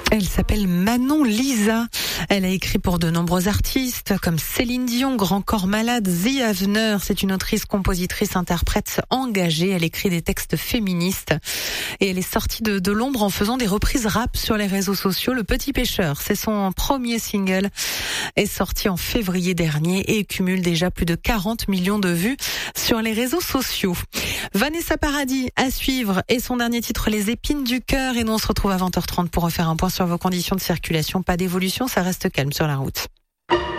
Elle s'appelle Manon Lisa. Elle a écrit pour de nombreux artistes comme Céline Dion, Grand Corps Malade, The Avener. C'est une autrice, compositrice, interprète engagée. Elle écrit des textes féministes et elle est sortie de l'ombre en faisant des reprises rap sur les réseaux sociaux. Le Petit Pêcheur, c'est son premier single, est sorti en février dernier et cumule déjà plus de 40 millions de vues sur les réseaux sociaux. Vanessa Paradis à suivre et son dernier titre Les Épines du Cœur. Et nous on se retrouve à 20h30 pour refaire un point sur vos conditions de circulation. Pas d'évolution, ça reste calme sur la route.